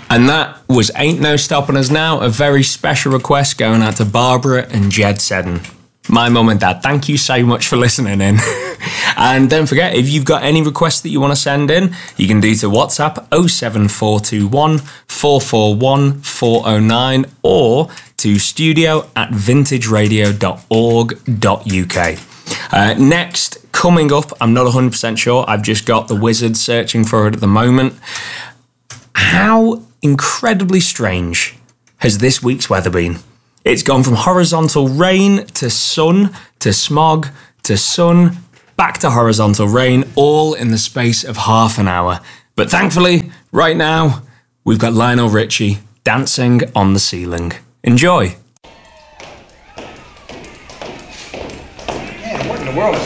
And that was Ain't No Stopping Us Now, a very special request going out to Barbara and Jed Seddon. My mum and dad, thank you so much for listening in. And don't forget, if you've got any requests that you want to send in, you can do to WhatsApp 07421 441 409 or to studio@vintageradio.org.uk. Next, coming up, I'm not 100% sure, I've just got the wizard searching for it at the moment. How incredibly strange has this week's weather been? It's gone from horizontal rain to sun to smog to sun, back to horizontal rain, all in the space of half an hour. But thankfully, right now, we've got Lionel Richie dancing on the ceiling. Enjoy. Man, what in the world is